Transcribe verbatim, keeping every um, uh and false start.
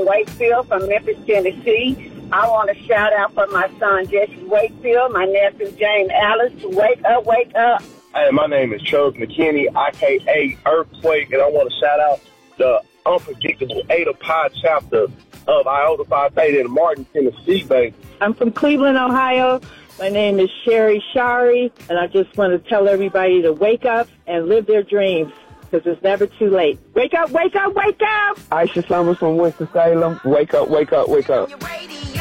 Wakefield from Memphis, Tennessee. I want to shout out for my son, Jesse Wakefield, my nephew, James Alice, to wake up, wake up. Hey, my name is Charles McKinney, a k a. Earthquake, and I want to shout out the unpredictable Ada Pi chapter of Iota Phi Theta in Martin, Tennessee, baby. I'm from Cleveland, Ohio. My name is Sherry Shari, and I just want to tell everybody to wake up and live their dreams, because it's never too late. Wake up, wake up, wake up! Aisha Summers from Winston-Salem. Wake up, wake up, wake up.